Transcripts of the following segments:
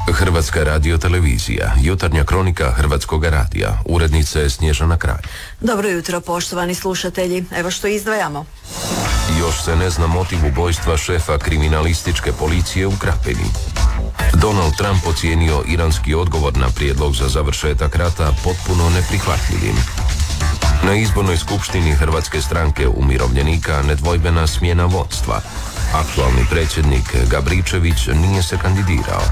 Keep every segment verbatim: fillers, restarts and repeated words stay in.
Hrvatska radiotelevizija, jutarnja kronika Hrvatskog radija, urednica je Snježana Kralj. Dobro jutro, poštovani slušatelji. Evo što izdvajamo. Još se ne zna motiv ubojstva šefa kriminalističke policije u Krapini. Donald Trump ocijenio iranski odgovor na prijedlog za završetak rata potpuno neprihvatljivim. Na izbornoj skupštini Hrvatske stranke umirovljenika nedvojbena smjena vodstva. Aktualni predsjednik Gabričević nije se kandidirao.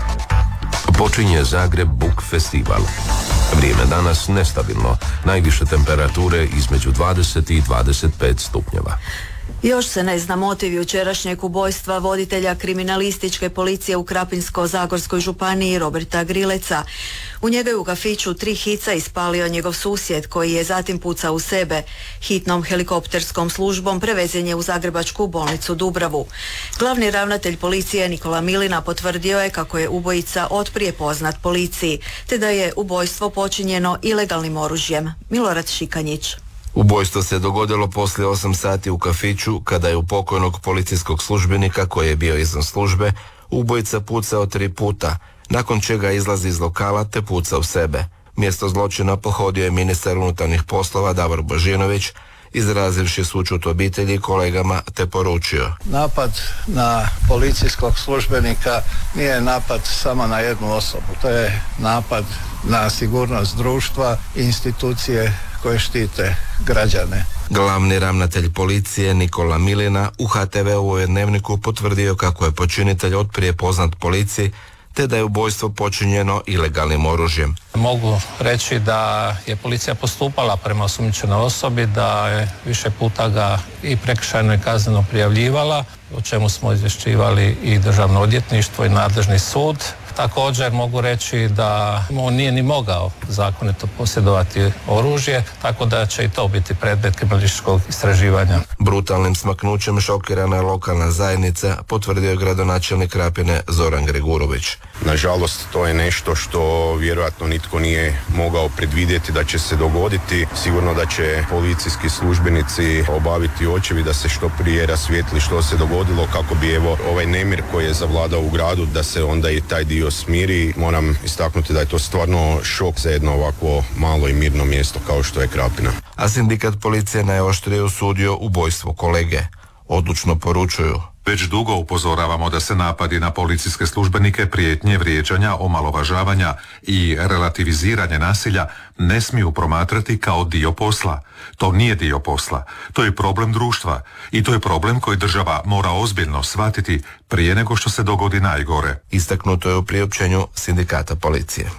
Počinje Zagreb Book Festival. Vrijeme danas nestabilno, najviše temperature između dvadeset i dvadeset pet stupnjeva. Još se ne zna motiv jučerašnjeg ubojstva voditelja kriminalističke policije u Krapinsko-zagorskoj županiji Roberta Grileca. U njega je u kafiću tri hica ispalio njegov susjed koji je zatim pucao u sebe. Hitnom helikopterskom službom prevezen je u Zagrebačku bolnicu Dubravu. Glavni ravnatelj policije Nikola Milina potvrdio je kako je ubojica otprije poznat policiji, te da je ubojstvo počinjeno ilegalnim oružjem. Milorad Šikanjić. Ubojstvo se dogodilo poslije osam sati u kafiću kada je u pokojnog policijskog službenika koji je bio izvan službe ubojica pucao tri puta, nakon čega izlazi iz lokala te puca u sebe. Mjesto zločina pohodio je ministar unutarnjih poslova Davor Božinović, izrazivši sućut obitelji i kolegama te poručio: napad na policijskog službenika nije napad samo na jednu osobu, to je napad na sigurnost društva i institucije koje štite građane. Glavni ravnatelj policije Nikola Milina u H T V-u je Dnevniku potvrdio kako je počinitelj otprije poznat policiji te da je ubojstvo počinjeno ilegalnim oružjem. Mogu reći da je policija postupala prema osumnjičenoj osobi, da je više puta ga i prekršajno i kazneno prijavljivala, o čemu smo izvješćivali i Državno odvjetništvo i nadležni sud. Također mogu reći da on nije ni mogao zakonito posjedovati oružje, tako da će i to biti predmet kriminalističkog istraživanja. Brutalnim smaknućem šokirana je lokalna zajednica, potvrdio je gradonačelnik Krapine Zoran Gregurović. Nažalost, to je nešto što vjerojatno nitko nije mogao predvidjeti da će se dogoditi. Sigurno da će policijski službenici obaviti očevid da se što prije rasvijetli što se dogodilo, kako bi evo ovaj nemir koji je zavladao u gradu, da se onda i taj dio smiri. Moram istaknuti da je to stvarno šok za jedno ovako malo i mirno mjesto kao što je Krapina. A sindikat policije najoštrije osudio ubojstvo kolege. Odlučno poručuju: već dugo upozoravamo da se napadi na policijske službenike, prijetnje, vrijeđanja, omalovažavanja i relativiziranje nasilja ne smiju promatrati kao dio posla. To nije dio posla, to je problem društva i to je problem koji država mora ozbiljno shvatiti prije nego što se dogodi najgore. Istaknuto je u priopćenju sindikata policije.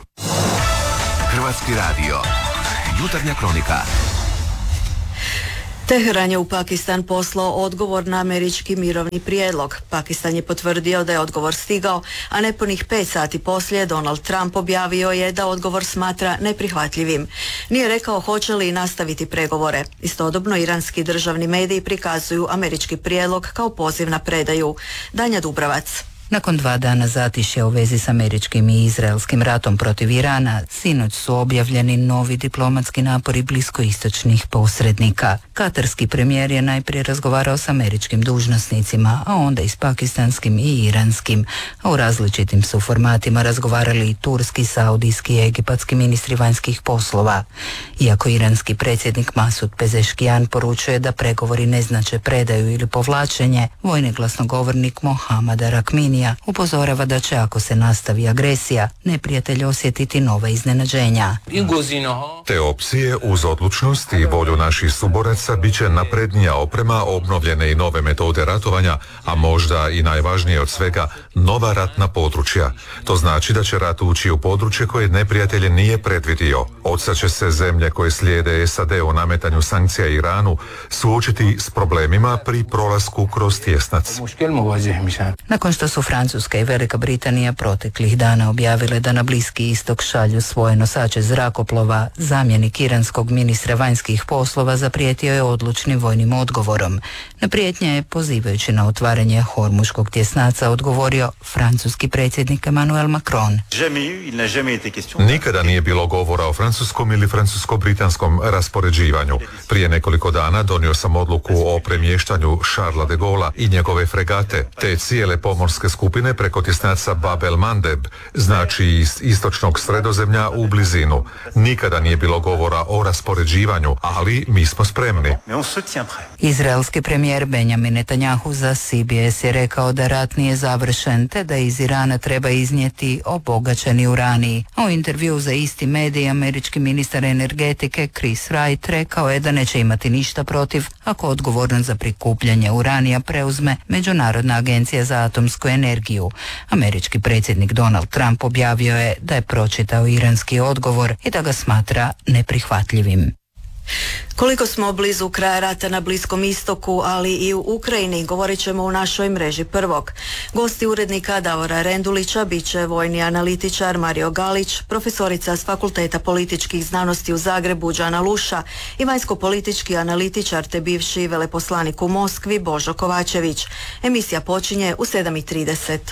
Hrvatski radio, jutarnja kronika. Teheran je u Pakistan poslao odgovor na američki mirovni prijedlog. Pakistan je potvrdio da je odgovor stigao, a nepunih pet sati poslije Donald Trump objavio je da odgovor smatra neprihvatljivim. Nije rekao hoće li nastaviti pregovore. Istodobno iranski državni mediji prikazuju američki prijedlog kao poziv na predaju. Danja Dubravac. Nakon dva dana zatišja u vezi s američkim i izraelskim ratom protiv Irana, sinoć su objavljeni novi diplomatski napori bliskoistočnih posrednika. Katarski premijer je najprije razgovarao s američkim dužnosnicima, a onda i s pakistanskim i iranskim, a u različitim su formatima razgovarali i turski, saudijski i egipatski ministri vanjskih poslova. Iako iranski predsjednik Masud Pezeškijan poručuje da pregovori ne znače predaju ili povlačenje, vojni glasnogovornik Mohammad Rakmini upozorava da će, ako se nastavi agresija, neprijatelj osjetiti nova iznenađenja. Te opcije uz odlučnost i volju naših suboraca bit će naprednija oprema, obnovljene i nove metode ratovanja, a možda i najvažnije od svega, nova ratna područja. To znači da će rat ući u područje koje neprijatelj nije predvidio. Odsad će se zemlje koje slijede S A D u nametanju sankcija Iranu suočiti s problemima pri prolasku kroz tjesnac. Nakon što su Francuska i Velika Britanija proteklih dana objavile da na Bliski istok šalju svoje nosače zrakoplova, zamjenik iranskog ministra vanjskih poslova zaprijetio je odlučnim vojnim odgovorom. Na prijetnje je, pozivajući na otvaranje Hormuškog tjesnaca, odgovorio francuski predsjednik Emmanuel Macron. Nikada nije bilo govora o francuskom ili francusko-britanskom raspoređivanju. Prije nekoliko dana donio sam odluku o premještanju Charlesa de Gaulle'a i njegove fregate, te cijele pomorske skupine preko tjesnaca Bab el Mandeb, znači iz istočnog Sredozemlja u blizinu. Nikada nije bilo govora o raspoređivanju, ali mi smo spremni. Izraelski premijer Benjamin Netanjahu za C B S je rekao da rat nije završen, te da iz Irana treba iznijeti obogaćeni uranij. A u intervju za isti medij američki ministar energetike Chris Wright rekao je da neće imati ništa protiv ako odgovornost za prikupljanje uranija preuzme Međunarodna agencija za atomsku energiju. Američki predsjednik Donald Trump objavio je da je pročitao iranski odgovor i da ga smatra neprihvatljivim. Koliko smo blizu kraja rata na Bliskom istoku, ali i u Ukrajini, govorit ćemo u našoj mreži prvog. Gosti urednika Davora Rendulića bit će vojni analitičar Mario Galić, profesorica s Fakulteta političkih znanosti u Zagrebu Đana Luša i vanjsko-politički analitičar te bivši veleposlanik u Moskvi Božo Kovačević. Emisija počinje u sedam i trideset.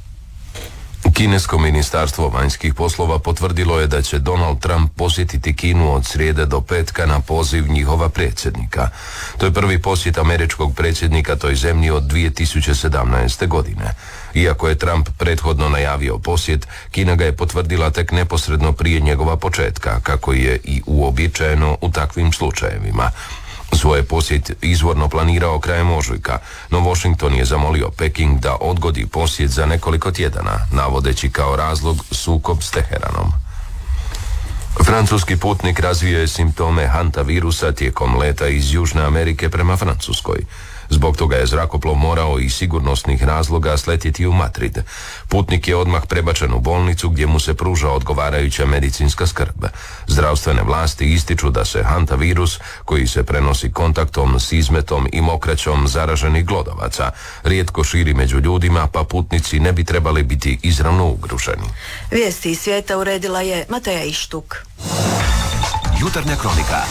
Kinesko ministarstvo vanjskih poslova potvrdilo je da će Donald Trump posjetiti Kinu od srijede do petka na poziv njihova predsjednika. To je prvi posjet američkog predsjednika toj zemlji od dvije tisuće sedamnaeste. godine. Iako je Trump prethodno najavio posjet, Kina ga je potvrdila tek neposredno prije njegova početka, kako je i uobičajeno u takvim slučajevima. Svoje posjet izvorno planirao krajem ožujka, no Washington je zamolio Peking da odgodi posjet za nekoliko tjedana, navodeći kao razlog sukob s Teheranom. Francuski putnik razvio je simptome hanta virusa tijekom leta iz Južne Amerike prema Francuskoj. Zbog toga je zrakoplov morao iz sigurnosnih razloga sletjeti u Madrid. Putnik je odmah prebačen u bolnicu gdje mu se pruža odgovarajuća medicinska skrb. Zdravstvene vlasti ističu da se hanta virus, koji se prenosi kontaktom s izmetom i mokraćom zaraženih glodavaca, rijetko širi među ljudima, pa putnici ne bi trebali biti izravno ugroženi. Vijesti iz svijeta uredila je Mateja Ištuk. Jutarnja kronika.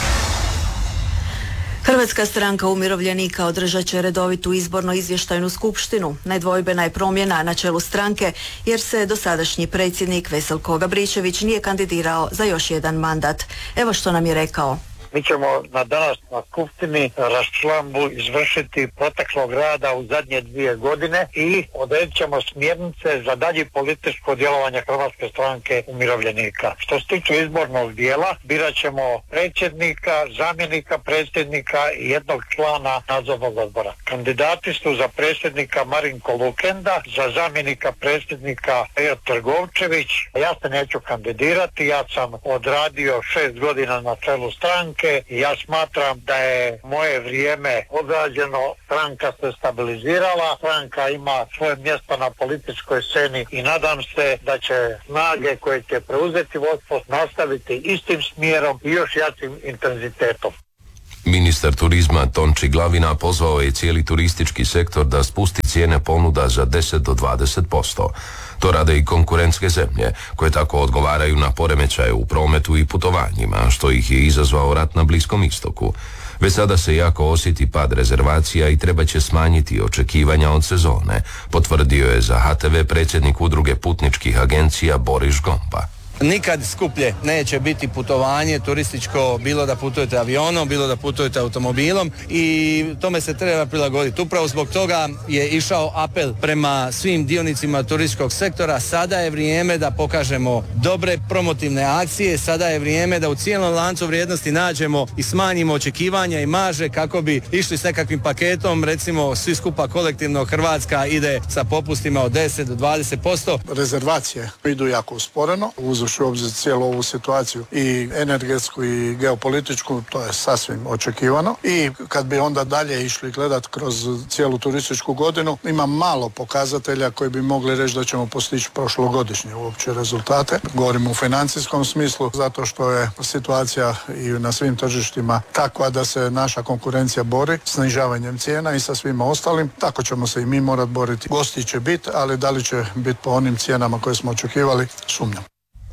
Hrvatska stranka umirovljenika održat će redovitu izborno izvještajnu skupštinu. Nedvojbena je promjena na čelu stranke jer se dosadašnji predsjednik Veselko Gabričević nije kandidirao za još jedan mandat. Evo što nam je rekao. Mi ćemo na danas na skupštini raščlambu izvršiti proteklog rada u zadnje dvije godine i odredit ćemo smjernice za dalje političko djelovanje Hrvatske stranke umirovljenika. Što se tiče izbornog dijela, birat ćemo predsjednika, zamjenika predsjednika i jednog člana nadzornog odbora. Kandidati su za predsjednika Marinko Lukenda, za zamjenika predsjednika Pejo Trgovčević. Ja se neću kandidirati, ja sam odradio šest godina na čelu stranke i ja smatram da je moje vrijeme odrađeno, stranka se stabilizirala, stranka ima svoje mjesto na političkoj sceni i nadam se da će snage koje će preuzeti vodstvo nastaviti istim smjerom i još jačim intenzitetom. Ministar turizma Tonči Glavina pozvao je cijeli turistički sektor da spusti cijene ponuda za deset do dvadeset posto. To rade i konkurentske zemlje, koje tako odgovaraju na poremećaje u prometu i putovanjima, što ih je izazvao rat na Bliskom istoku. Već sada se jako osjeti pad rezervacija i treba će smanjiti očekivanja od sezone, potvrdio je za H T V predsjednik udruge putničkih agencija Boris Gomba. Nikad skuplje neće biti putovanje turističko, bilo da putujete avionom, bilo da putujete automobilom i tome se treba prilagoditi. Upravo zbog toga je išao apel prema svim dionicima turističkog sektora. Sada je vrijeme da pokažemo dobre promotivne akcije, sada je vrijeme da u cijelom lancu vrijednosti nađemo i smanjimo očekivanja i marže kako bi išli s nekakvim paketom, recimo svi skupa kolektivno Hrvatska ide sa popustima od deset do dvadeset posto. Rezervacije idu jako usporeno, uz u obzir cijelu ovu situaciju i energetsku i geopolitičku, to je sasvim očekivano. I kad bi onda dalje išli gledat kroz cijelu turističku godinu, ima malo pokazatelja koji bi mogli reći da ćemo postići prošlogodišnje uopće rezultate. Govorimo u financijskom smislu, zato što je situacija i na svim tržištima takva da se naša konkurencija bori snižavanjem cijena i sa svima ostalim. Tako ćemo se i mi morati boriti. Gosti će biti, ali da li će biti po onim cijenama koje smo očekivali, sumnjam.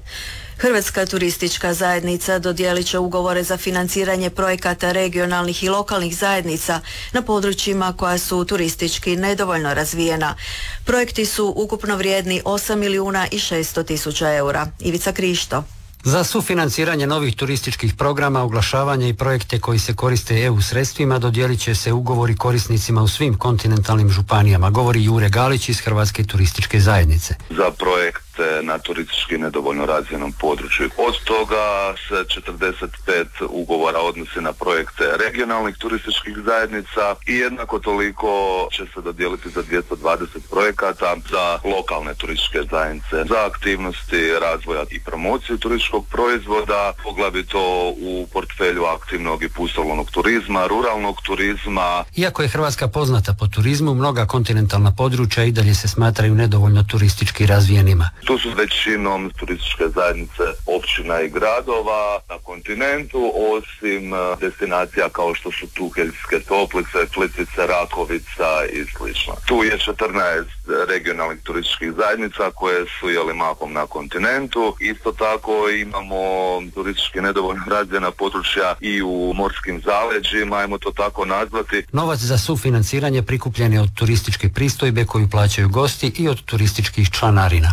Hrvatska turistička zajednica dodijelit će ugovore za financiranje projekata regionalnih i lokalnih zajednica na područjima koja su turistički nedovoljno razvijena. Projekti su ukupno vrijedni osam milijuna i šesto tisuća eura. Ivica Krišto. Za sufinanciranje novih turističkih programa, oglašavanje i projekte koji se koriste E U sredstvima dodijelit će se ugovori korisnicima u svim kontinentalnim županijama, govori Jure Galić iz Hrvatske turističke zajednice. Za projekt na turistički nedovoljno razvijenom području. Od toga se četrdeset pet ugovora odnosi na projekte regionalnih turističkih zajednica i jednako toliko će se dodijeliti za dvjesto dvadeset projekata za lokalne turističke zajednice, za aktivnosti razvoja i promociju turističkog proizvoda, poglavito u portfelju aktivnog i pustolovnog turizma, ruralnog turizma. Iako je Hrvatska poznata po turizmu, mnoga kontinentalna područja i dalje se smatraju nedovoljno turistički razvijenima. Tu su većinom turističke zajednice općina i gradova na kontinentu, osim destinacija kao što su Tuheljske toplice, Plitvice, Rakovica i slično. Tu je četrnaest regionalnih turističkih zajednica koje su jeli mahom na kontinentu. Isto tako imamo turistički nedovoljno razvijena područja i u morskim zaleđima, ajmo to tako nazvati. Novac za sufinanciranje prikupljen je od turističke pristojbe koju plaćaju gosti i od turističkih članarina.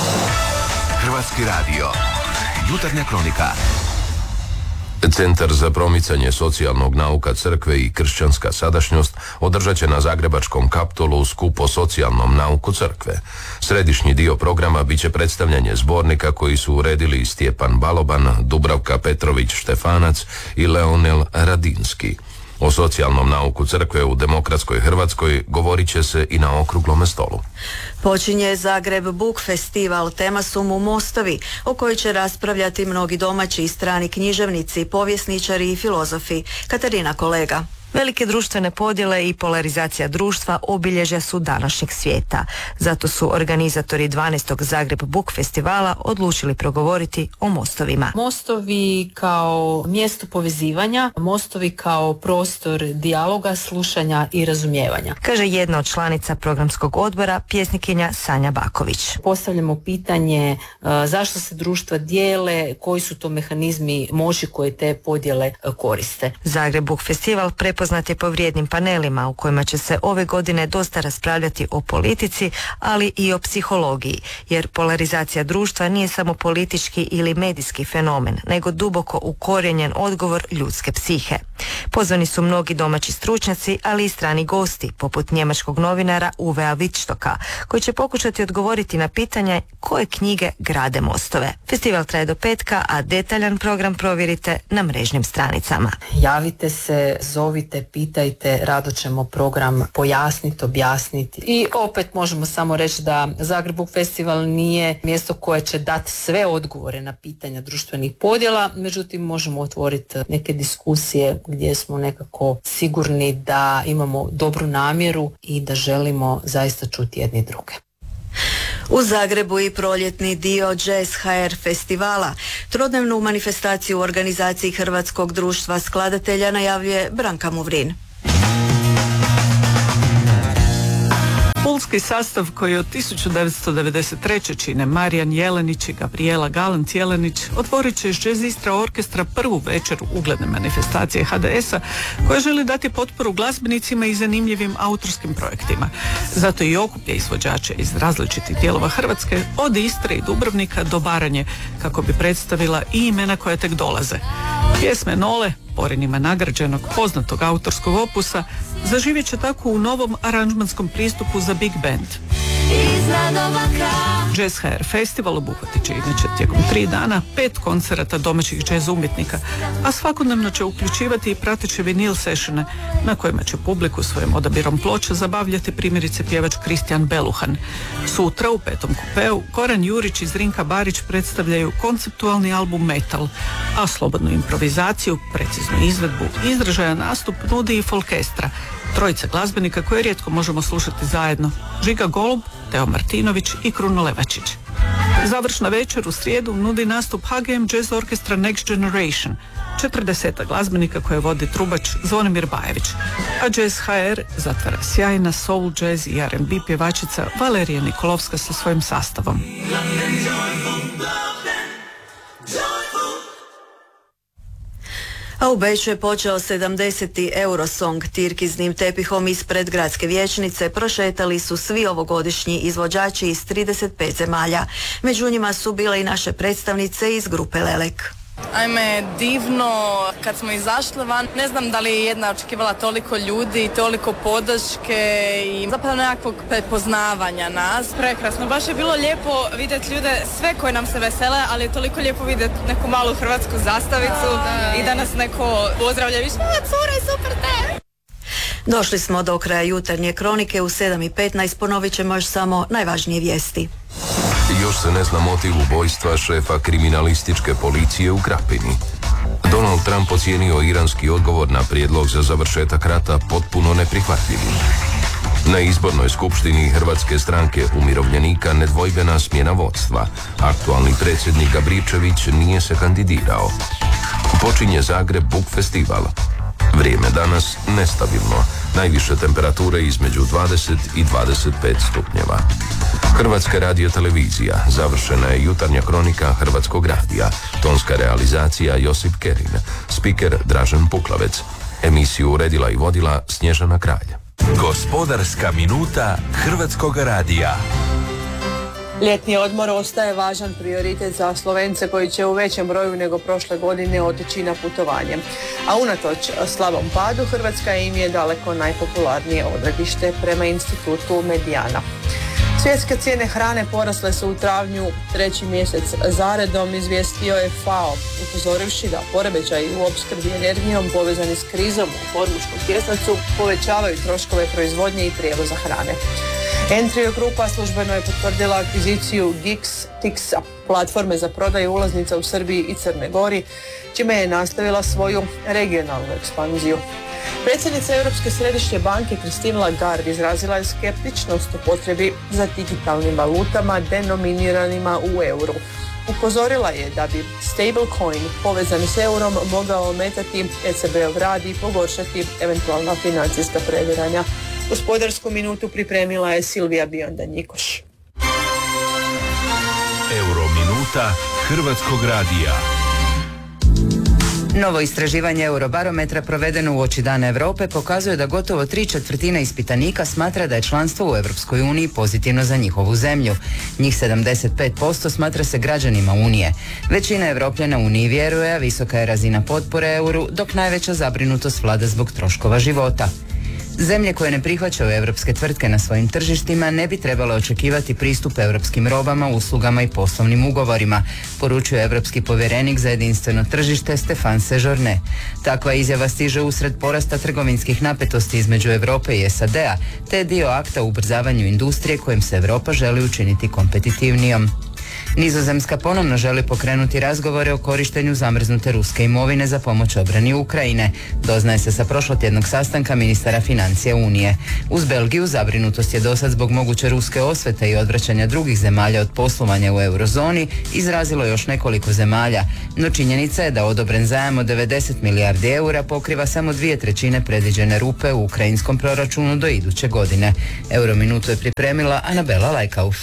Hrvatski radio. Jutarnja kronika. Centar za promicanje socijalnog nauka crkve i kršćanska sadašnjost održat će na zagrebačkom Kaptolu skup o socijalnom nauku crkve. Središnji dio programa biće predstavljanje zbornika koji su uredili Stjepan Baloban, Dubravka Petrović-Štefanac i Leonel Radinski. O socijalnom nauku crkve u demokratskoj Hrvatskoj govorit će se i na okruglome stolu. Počinje Zagreb Book Festival, tema su mu mostovi, o kojoj će raspravljati mnogi domaći i strani književnici, povjesničari i filozofi. Katarina Kolega. Velike društvene podjele i polarizacija društva obilježja su današnjeg svijeta. Zato su organizatori dvanaestog Zagreb Book Festivala odlučili progovoriti o mostovima. Mostovi kao mjesto povezivanja, mostovi kao prostor dijaloga, slušanja i razumijevanja. Kaže jedna od članica programskog odbora, pjesnikinja Sanja Baković. Postavljamo pitanje uh, zašto se društva dijele, koji su to mehanizmi moći koje te podjele uh, koriste. Zagreb Book Festival prepoznat je po vrijednim panelima u kojima će se ove godine dosta raspravljati o politici, ali i o psihologiji, jer polarizacija društva nije samo politički ili medijski fenomen, nego duboko ukorijenjen odgovor ljudske psihe. Pozvani su mnogi domaći stručnjaci, ali i strani gosti, poput njemačkog novinara Uvea Wittstocka, koji će pokušati odgovoriti na pitanje koje knjige grade mostove. Festival traje do petka, a detaljan program provjerite na mrežnim stranicama. Javite se, zovite, pitajte, rado ćemo program pojasniti, objasniti. I opet možemo samo reći da Zagreb Book Festival nije mjesto koje će dati sve odgovore na pitanja društvenih podjela, međutim možemo otvoriti neke diskusije gdje smo nekako sigurni da imamo dobru namjeru i da želimo zaista čuti jedni druge. U Zagrebu i proljetni dio Jazz H R festivala. Trodnevnu manifestaciju u organizaciji Hrvatskog društva skladatelja najavljuje Branka Muvrin. Pulski sastav koji od tisuću devetsto devedeset treće čine Marijan Jelenić i Gabriela Galant Jelenić otvorit će iz Jazz Istra orkestra prvu večer ugledne manifestacije H D S-a koja želi dati potporu glazbenicima i zanimljivim autorskim projektima. Zato i okuplja izvođače iz različitih dijelova Hrvatske, od Istre i Dubrovnika do Baranje, kako bi predstavila i imena koja tek dolaze. Pjesme Nole, porenima nagrađenog poznatog autorskog opusa, zaživjet će tako u novom aranžmanskom pristupu za big band. Jazz H R festival obuhvatit će inače tijekom tri dana pet koncerata domaćih jazz umjetnika, a svakodnevno će uključivati i prateće vinil sessione na kojima će publiku svojim odabirom ploča zabavljati primjerice pjevač Kristijan Beluhan. Sutra u petom kupeu Goran Jurić i Zrinka Barić predstavljaju konceptualni album Metal, a slobodnu improvizaciju, preciznu izvedbu i izražajan nastup nudi i Folkestra, trojica glazbenika koje rijetko možemo slušati zajedno, Žiga Golub, Teo Martinović i Kruno Levačić. Završna večer u srijedu nudi nastup H G M Jazz Orkestra Next Generation, četrdeseta glazbenika koje vodi trubač Zvonimir Bajević, a Jazz H R zatvara sjajna soul, jazz i R and B pjevačica Valerija Nikolovska sa svojim sastavom. A u Beču je počeo sedamdeseti Eurosong. Tirkiznim tepihom ispred gradske vijećnice prošetali su svi ovogodišnji izvođači iz trideset pet zemalja. Među njima su bile i naše predstavnice iz grupe Lelek. Ajme, divno, kad smo izašli van, ne znam da li je jedna očekivala toliko ljudi, toliko podrške i zapravo nekakvog prepoznavanja nas. Prekrasno, baš je bilo lijepo vidjeti ljude, sve koji nam se vesele, ali je toliko lijepo vidjeti neku malu hrvatsku zastavicu da, i da nas neko pozdravlja i više, a cure, super te! Došli smo do kraja jutarnje kronike. U sedam i petnaest ponovit ćemo još samo najvažnije vijesti. Još se ne zna motiv ubojstva šefa kriminalističke policije u Krapini. Donald Trump ocijenio iranski odgovor na prijedlog za završetak rata potpuno neprihvatljivim. Na izbornoj skupštini Hrvatske stranke umirovljenika nedvojbena smjena vodstva. Aktualni predsjednik Gabričević nije se kandidirao. Počinje Zagreb Book Festival. Vrijeme danas nestabilno. Najviše temperature između dvadeset i dvadeset pet stupnjeva. Hrvatska radiotelevizija. Završena je jutarnja kronika Hrvatskog radija. Tonska realizacija Josip Kerin. Spiker Dražen Puklavec. Emisiju uredila i vodila Snježana Kralj. Gospodarska minuta Hrvatskog radija. Ljetni odmor ostaje važan prioritet za Slovence koji će u većem broju nego prošle godine otići na putovanje. A unatoč slabom padu, Hrvatska im je daleko najpopularnije odredište prema institutu Medijana. Svjetske cijene hrane porasle su u travnju treći mjesec zaredom, izvijestio je F A O, upozorivši da poremećaji u opskrbi energijom povezani s krizom u Ormuškom tjesnacu povećavaju troškove proizvodnje i prijevoza hrane. Entrio Grupa službeno je potvrdila akviziciju Gix-Tixa, platforme za prodaju ulaznica u Srbiji i Crne Gori, čime je nastavila svoju regionalnu ekspanziju. Predsjednica Europske središnje banke Christine Lagarde izrazila je skeptičnost o potrebi za digitalnim valutama denominiranim u euru. Upozorila je da bi stablecoin povezan s eurom mogao ometati E C B-ov rad i pogoršati eventualna financijska previranja. Gospodarsku minutu pripremila je Silvija Bionda-Njikoš. Euro minuta Hrvatskog radija. Novo istraživanje Eurobarometra provedeno u oči Dana Europe pokazuje da gotovo tri četvrtine ispitanika smatra da je članstvo u Europskoj uniji pozitivno za njihovu zemlju. Njih sedamdeset pet posto smatra se građanima Unije. Većina Europljana Uniji vjeruje, a visoka je razina potpore euru, dok najveća zabrinutost vlada zbog troškova života. Zemlje koje ne prihvaćaju europske tvrtke na svojim tržištima ne bi trebale očekivati pristup europskim robama, uslugama i poslovnim ugovorima, poručuje europski povjerenik za jedinstveno tržište Stefan Sejourné. Takva izjava stiže usred porasta trgovinskih napetosti između Europe i S A D-a, te je dio akta u ubrzavanju industrije kojim se Europa želi učiniti kompetitivnijom. Nizozemska ponovno želi pokrenuti razgovore o korištenju zamrznute ruske imovine za pomoć obrani Ukrajine. Doznaje se sa prošlotjednog sastanka ministara financija Unije. Uz Belgiju zabrinutost je dosad zbog moguće ruske osvete i odvraćanja drugih zemalja od poslovanja u eurozoni izrazilo još nekoliko zemalja. No činjenica je da odobren zajam od devedeset milijardi eura pokriva samo dvije trećine predviđene rupe u ukrajinskom proračunu do iduće godine. Eurominutu je pripremila Anabela Lajkauf.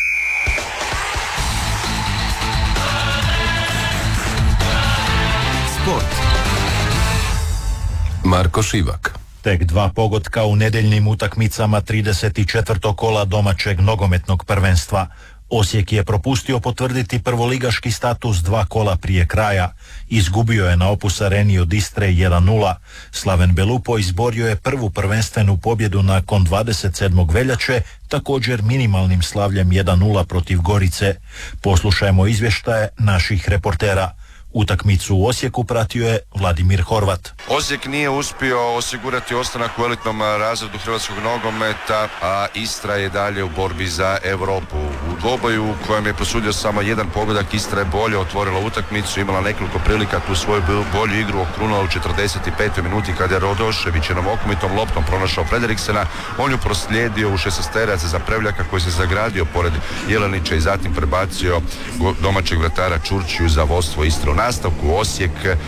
Marko Šivak. Tek dva pogotka u nedjeljnim utakmicama trideset četvrtog kola domaćeg nogometnog prvenstva. Osijek je propustio potvrditi prvoligaški status dva kola prije kraja. Izgubio je na Opus Areni od Istre jedan nula. Slaven Belupo izborio je prvu prvenstvenu pobjedu nakon dvadeset sedmog veljače, također minimalnim slavljem jedan nula protiv Gorice. Poslušajmo izvještaje naših reportera. Utakmicu u Osijeku pratio je Vladimir Horvat. Osijek nije uspio osigurati ostanak u elitnom razredu hrvatskog nogometa, a Istra je dalje u borbi za Europu. U dvoboju u kojem je prosudio samo jedan pogodak, Istra je bolje otvorila utakmicu, imala nekoliko prilika tu svoju bolju igru okrunula u četrdeset petoj minuti kada je Rodošević jednom okomitom loptom pronašao Frederiksena. On ju proslijedio u šestesterac za Prevljaka koji se zagradio pored Jelenića i zatim prebacio domaćeg vratara Čurčiju za vodstvo Istre. nastavku Osijek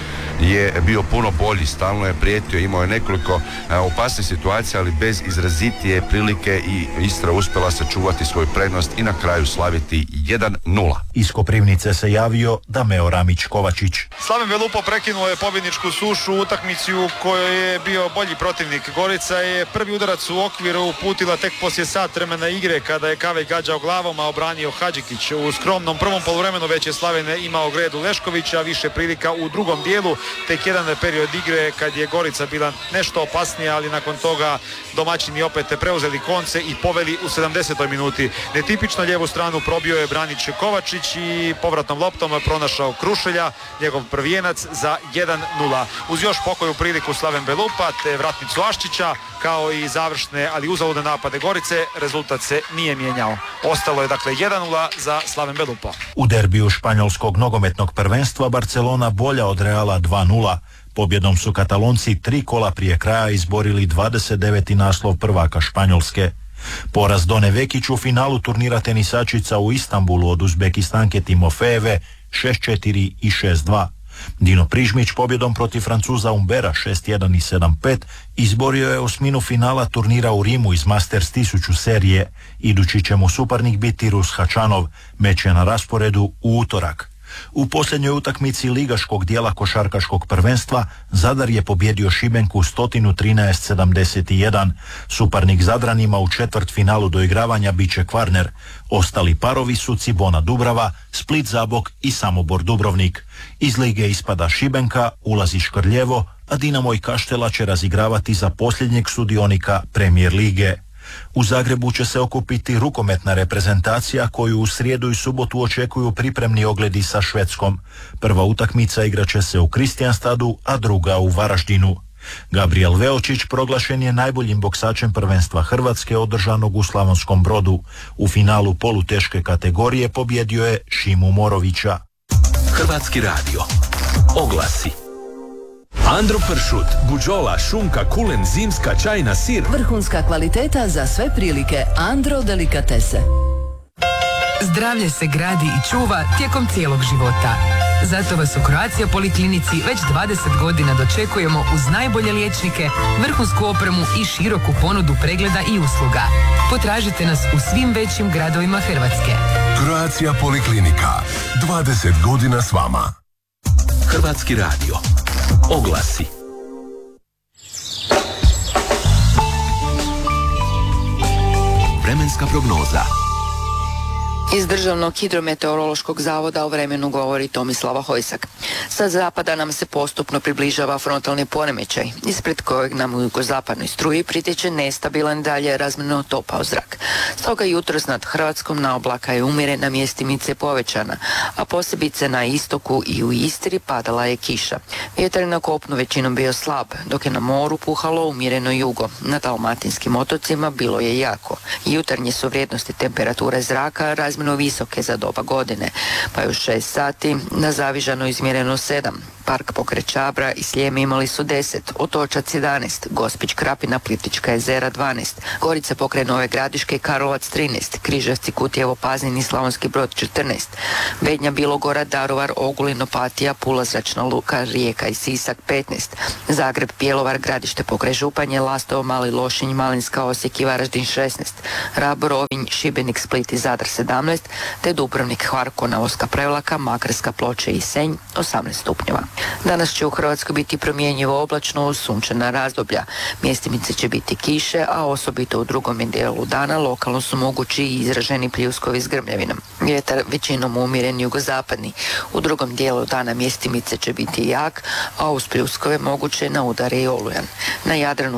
je bio puno bolji, stalno je prijetio, imao je nekoliko opasnih situacija, ali bez izrazitije prilike i Istra uspjela sačuvati svoju prednost i na kraju slaviti jedan nula. Iz Koprivnice se javio Dameo Ramić-Kovačić. Slaven Belupo prekinuo je pobjedničku sušu u utakmici u kojoj je bio bolji protivnik. Gorica je prvi udarac u okviru uputila tek poslije sat vremena igre kada je Kavej gađao glavom, a obranio Hadžikić. U skromnom prvom poluvremenu već je Slaven imao Gredu Leškovića, više prilika u drugom dijelu, tek jedan period igre kad je Gorica bila nešto opasnija, ali nakon toga domaćini opet preuzeli konce i poveli u sedamdesetoj minuti. Netipično lijevu stranu probio je Branić Kovačić i povratnom loptom pronašao Krušelja, njegov prvijenac za jedan nula. Uz još pokoju priliku Slaven Belupa te vratnicu Aščića, kao i završne, ali uzaludne napade Gorice, rezultat se nije mijenjao. Ostalo je dakle jedan nula za Slaven Belupa. U derbiju španjolskog nogometnog prvenstva Barcelona bolja od Reala dva nula. Pobjedom su Katalonci tri kola prije kraja izborili dvadeset deveti naslov prvaka Španjolske. Poraz Done Vekić u finalu turnira tenisačica u Istanbulu od Uzbekistanke Timofejeve šest četiri i šest dva. Dino Prižmić pobjedom protiv Francuza Umbera šest jedan i sedam pet izborio je osminu finala turnira u Rimu iz Masters tisuću serije. Idući će mu suparnik biti Rus Hačanov. Meč je na rasporedu u utorak. U posljednjoj utakmici ligaškog dijela košarkaškog prvenstva Zadar je pobjedio Šibenku sto trinaest sedamdeset jedan. Suparnik Zadranima u četvrt finalu doigravanja bit će Kvarner. Ostali parovi su Cibona Dubrava, Split Zabok i Samobor Dubrovnik. Iz lige ispada Šibenka, ulazi Škrljevo, a Dinamo i Kaštela će razigravati za posljednjeg sudionika Premijer lige. U Zagrebu će se okupiti rukometna reprezentacija koju u srijedu i subotu očekuju pripremni ogledi sa Švedskom. Prva utakmica igraće se u Kristijanstadu, a druga u Varaždinu. Gabriel Veočić proglašen je najboljim boksačem prvenstva Hrvatske održanog u Slavonskom Brodu. U finalu poluteške kategorije pobjedio je Šimu Morovića. Hrvatski radio. Oglasi. Andro pršut, buđola, šunka, kulen, zimska, čajna, sir. Vrhunska kvaliteta za sve prilike. Andro delikatese. Zdravlje se gradi i čuva tijekom cijelog života. Zato vas u Croatia Poliklinici već dvadeset godina dočekujemo uz najbolje liječnike, vrhunsku opremu i široku ponudu pregleda i usluga. Potražite nas u svim većim gradovima Hrvatske. Croatia Poliklinika. dvadeset godina s vama. Hrvatski radio. Oglasi. Vremenska prognoza. Iz Državnog hidrometeorološkog zavoda o vremenu govori Tomislava Hojsak. Sa zapada nam se postupno približava frontalni poremećaj, ispred kojeg nam u jugozapadnoj struji pritječe nestabilan dalje razmjerno topao zrak. Stoga jutros nad Hrvatskom na oblaka je umjerena mjestimice povećana, a posebice na istoku i u Istri padala je kiša. Vjetar na kopnu većinom bio slab, dok je na moru puhalo umjereno jugo. Na dalmatinskim otocima bilo je jako. Jutarnje su vrijednosti temperature zraka razmjerno visoke za doba godine, pa je u šest sati na Zavižanu izmjereno sedam, Park pokraj Čabra i Sljeme imali su deset, Otočac jedanaest, Gospić, Krapina, Plitvička jezera dvanaest, Gorica pokraj Nove Gradiške i Karlovac trinaest, Križevci, Kutjevo, Pazin i Slavonski Brod četrnaest, Bednja, Bilogora, Daruvar, Ogulin, Opatija, Pula, Zračna luka, Rijeka i Sisak petnaest, Zagreb, Bjelovar, Gradište pokraj Županje, Lastovo, Mali Lošinj, Malinska, Osijek i Varaždin šesnaest, Rab, Rovinj, Šibenik, Split i Zadar sedamnaest, te Dubrovnik, Hvar, Konavolska, Prevlaka, Makarska, Ploče i Senj osamnaest stupnjeva. Danas će u Hrvatskoj biti promjenjivo oblačno uz sunčana razdoblja. Mjestimice će biti kiše, a osobito u drugom dijelu dana lokalno su mogući i izraženi pljuskovi s grmljavinom. Vjetar većinom umjeren jugozapadni. U drugom dijelu dana mjestimice će biti jak, a uz pljuskove moguće na udare i olujan. Na Jadranu